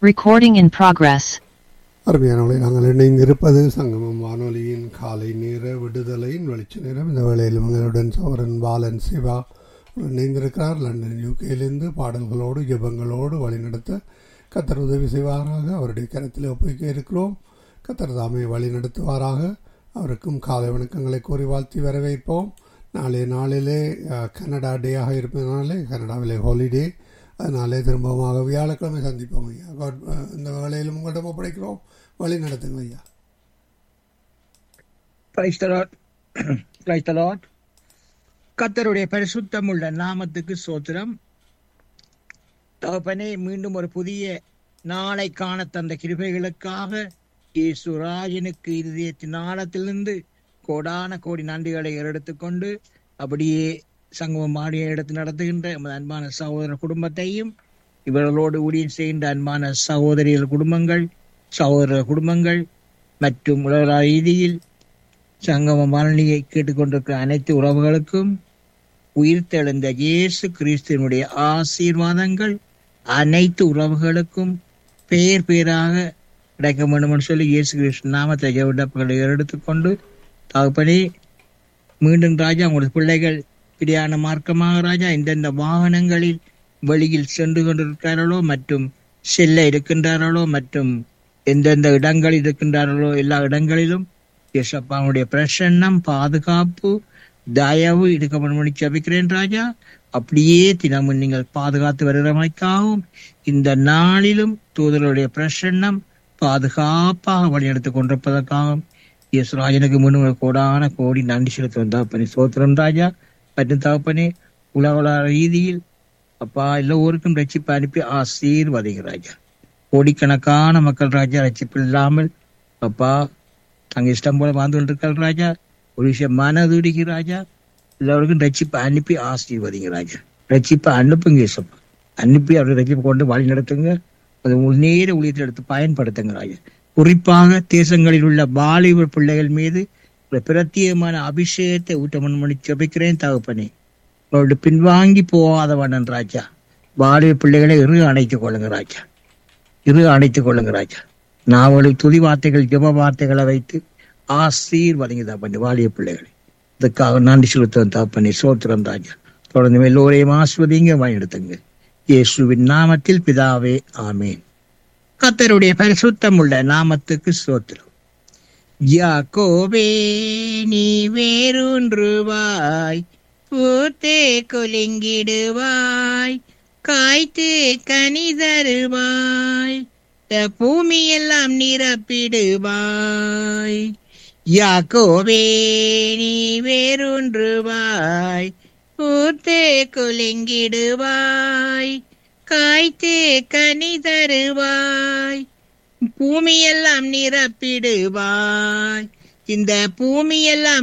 Recording in progress. அருமையானவர்களை, நாங்கள் இணைந்திருப்பது சங்கமம் வானொலியின் காலை நேர விடுதலையின் வெளிச்ச நேரம். இந்த வேளையில் உங்களுடன் சௌரன் பாலன் சிவா இணைந்திருக்கிறார். லண்டன் யூகேயிலிருந்து பாடல்களோடு ஜெபங்களோடு வழிநடத்த கர்த்தர் உதவி செய்வாராக. அவருடைய கரத்தில் ஒப்புவிக்க இருக்கிறோம். கர்த்தர் தாமே வழிநடத்துவாராக. அவருக்கும் காலை வணக்கங்களை கூறி வாழ்த்தி வரவேற்போம். நாளைய நாளிலே கனடா டேயாக இருப்பதனாலே கனடாவிலே ஹாலிடே, அதனாலே திரும்பமாக வியாழக்கிழமை சந்திப்போம் ஐயா. இந்த வேளையிலும் உங்களிடம் ஒப்படைக்கிறோம். வழி நடத்துங்க ஐயா. கர்த்தருடைய பரிசுத்தமுள்ள நாமத்துக்கு ஸ்தோத்திரம். தகப்பனே, மீண்டும் ஒரு புதிய நாளை காண தந்த கிருபைகளுக்காக இயேசுராஜனுக்கு இருதயத்தின் ஆழத்திலிருந்து கோடான கோடி நன்றிகளை எடுத்துக்கொண்டு, அப்படியே சங்கமம் ஆடிய எடுத்து நடத்துகின்ற எமது அன்பான சகோதர குடும்பத்தையும், இவர்களோடு ஊழியம் செய்கின்ற அன்பான சகோதரிகள் குடும்பங்கள், சகோதர குடும்பங்கள் மற்றும் உலக ரீதியில் சங்கம வானொலியை கேட்டுக்கொண்டிருக்கிற அனைத்து உறவுகளுக்கும் உயிர்த்தெழுந்த இயேசு கிறிஸ்துவினுடைய ஆசீர்வாதங்கள் அனைத்து உறவுகளுக்கும் பேர் பேராக கிடைக்க வேண்டும் என்று சொல்லி இயேசு கிறிஸ்து நாமத்தை விண்ணப்பங்களை எடுத்துக்கொண்டு, தகப்பனே, மீண்டும் ராஜா உங்களது பிள்ளைகள் பிரியான மார்க்கமாக ராஜா எந்தெந்த வாகனங்களில் வெளியில் சென்று கொண்டிருக்கிறார்களோ மற்றும் செல்ல இருக்கின்றார்களோ மற்றும் எந்தெந்த இடங்களில் இருக்கின்றார்களோ எல்லா இடங்களிலும் இயேசப்பாவுடைய பிரசன்னம், பாதுகாப்பு, தயவு இருக்க ஜெபிக்கிறேன் ராஜா. அப்படியே தினமும் நீங்கள் பாதுகாத்து வருகிறமைக்காகவும் இந்த நாளிலும் தூதருடைய பிரசன்னம் பாதுகாப்பாக வழிநடத்திக் கொண்டிருப்பதற்காகவும் இயேசுராஜனுக்கு முன்னும் கோடான கோடி நன்றி செலுத்துவோம் தகப்பனே. சோத்திரம் ராஜா. மற்றும் தகப்பனே, உலக ரீதியில் அப்பா எல்லோருக்கும் ரட்சிப்பு அனுப்பி ஆசீர்வதிங்க. கோடிக்கணக்கான மக்கள் ராஜா ரட்சிப்பு இல்லாமல் அப்பா தங்க இஷ்டம் போல வாழ்ந்து கொண்டிருக்காள் ராஜா. ஒரு விஷயம் மனதுடிக்கு ராஜா, எல்லோருக்கும் ரட்சிப்பு அனுப்பி ஆசீர்வதிங்க ராஜா. ரட்சிப்பை அனுப்புங்க இயேசப்பா. அனுப்பி அவரை ரட்சிப்பு கொண்டு வழி நடத்துங்க. அது நேர ஊழியத்தில் எடுத்து பயன்படுத்துங்க ராஜா. குறிப்பாக தேசங்களில் உள்ள வாலிப பிள்ளைகள் மீது பிரத்யேகமான அபிஷேகத்தை ஊட்டமன் பண்ணி ஜெபிக்கிறேன் தகப்பனே. அவருடைய பின்வாங்கி போகாதவன் ராஜா. வாலிப பிள்ளைகளை அணைத்துக் கொள்ளுங்க ராஜா. அணைத்துக் கொள்ளுங்க ராஜா. நாவலில் துதி வார்த்தைகள், ஜெப வார்த்தைகளை வைத்து ஆசீர்வதிங்க தகப்பனே வாலிப பிள்ளைகளை. இதுக்காக நன்றி செலுத்துவேன் தகப்பனே. சோத்திரம் ராஜா. தொடர்ந்து எல்லோரையும் ஆஸ்வதிங்க, வழிநடத்துங்க. இயேசுவின் நாமத்தில் பிதாவே, ஆமேன். கர்த்தருடைய பரிசுத்தம் உள்ள நாமத்துக்கு ஸ்தோத்திரம். யாக்கோபே, நீ வேரூன்றுவாய், பூத்தே குலுங்கிடுவாய், காய்த்து கனி தருவாய், பூமியெல்லாம் நிரப்பிடுவாய். யாக்கோபே, நீ வேரூன்றுவாய், பூத்தே குலுங்கிடுவாய், காய்த்து கனி தருவாய், பூமியெல்லாம் நிரப்பிடுவாய். இந்த பூமியெல்லாம்